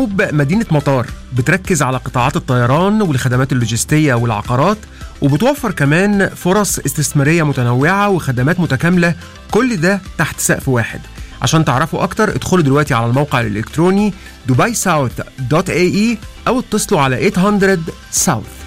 جنوب مدينة مطار بتركز على قطاعات الطيران والخدمات اللوجستية والعقارات، وبتوفر كمان فرص استثمارية متنوعة وخدمات متكاملة، كل ده تحت سقف واحد. عشان تعرفوا أكتر ادخلوا دلوقتي على الموقع الإلكتروني dubaisouth.ae أو اتصلوا على 800 South.